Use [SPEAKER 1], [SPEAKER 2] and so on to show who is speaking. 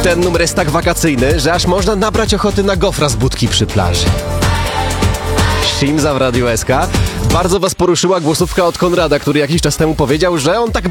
[SPEAKER 1] Ten numer jest tak wakacyjny, że aż można nabrać ochoty na gofra z budki przy plaży. Simza w Radiu SK. Bardzo was poruszyła głosówka od Konrada, który jakiś czas temu powiedział, że on tak